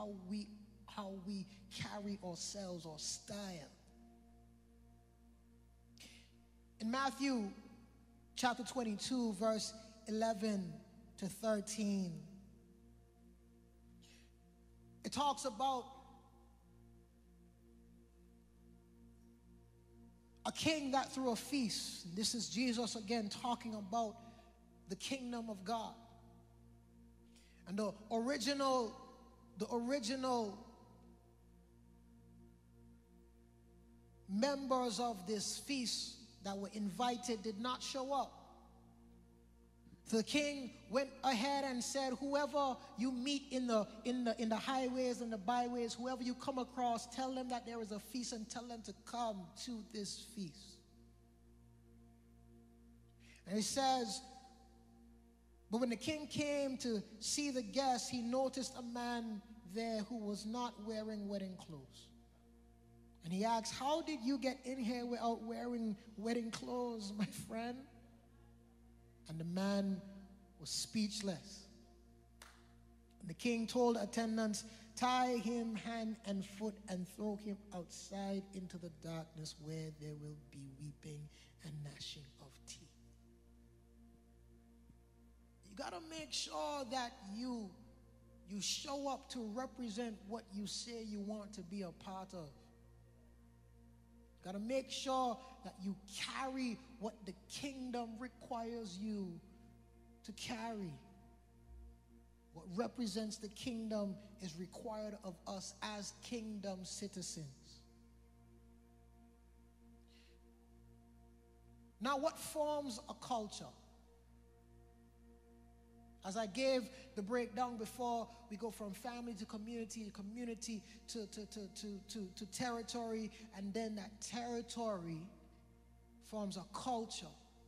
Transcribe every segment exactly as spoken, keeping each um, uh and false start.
how we how we carry ourselves or style. In Matthew chapter twenty-two, verse eleven to thirteen, it talks about a king that threw a feast. This is Jesus again talking about the kingdom of God. And the original, the original members of this feast that were invited did not show up. So the king went ahead and said, whoever you meet in the in the in the highways and the byways, whoever you come across, tell them that there is a feast and tell them to come to this feast. And he says, but when the king came to see the guests, he noticed a man there who was not wearing wedding clothes. And he asked, how did you get in here without wearing wedding clothes, my friend? And the man was speechless. And the king told attendants, tie him hand and foot and throw him outside into the darkness where there will be weeping and gnashing of teeth. You got to make sure that you, you show up to represent what you say you want to be a part of. Got to make sure that you carry what the kingdom requires you to carry. What represents the kingdom is required of us as kingdom citizens. Now, what forms a culture? As I gave the breakdown before, we go from family to community, community to, to, to, to, to, to territory, and then that territory forms a culture.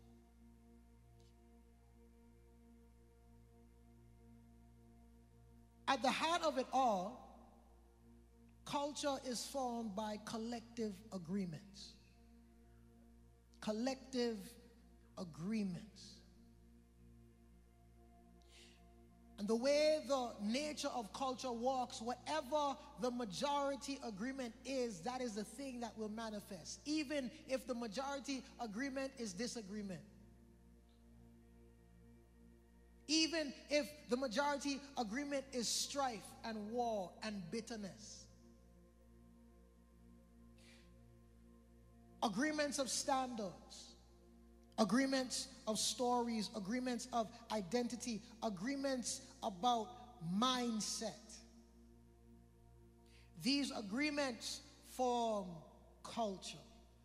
At the heart of it all, culture is formed by collective agreements. Collective agreements. And the way the nature of culture works, whatever the majority agreement is, that is the thing that will manifest, even if the majority agreement is disagreement. Even if the majority agreement is strife and war and bitterness. Agreements of standards. Agreements of stories, agreements of identity, agreements about mindset. These agreements form culture.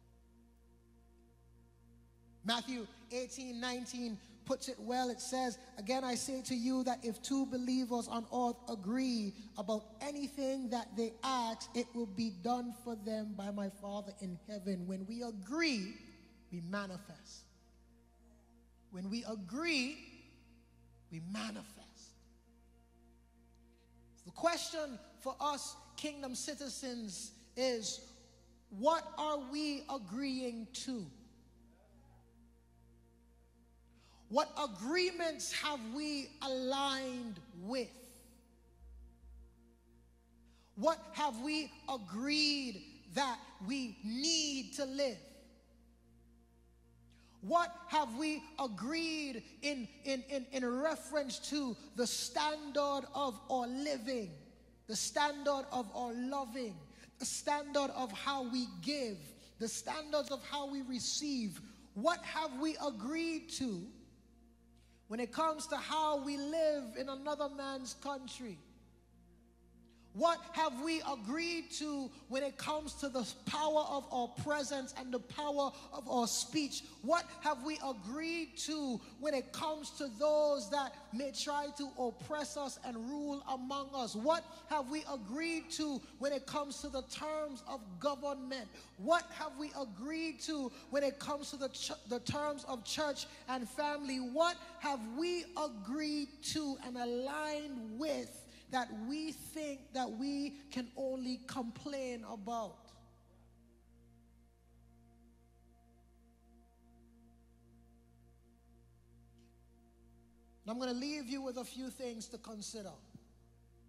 Matthew eighteen nineteen puts it well. It says, again I say to you that if two believers on earth agree about anything that they ask, it will be done for them by my Father in heaven. When we agree, we manifest. When we agree, we manifest. The question for us kingdom citizens is, what are we agreeing to? What agreements have we aligned with? What have we agreed that we need to live? What have we agreed in, in, in, in reference to the standard of our living, the standard of our loving, the standard of how we give, the standards of how we receive? What have we agreed to when it comes to how we live in another man's country? What have we agreed to when it comes to the power of our presence and the power of our speech? What have we agreed to when it comes to those that may try to oppress us and rule among us? What have we agreed to when it comes to the terms of government? What have we agreed to when it comes to the, ch the terms of church and family? What have we agreed to and aligned with that we think that we can only complain about? And I'm going to leave you with a few things to consider.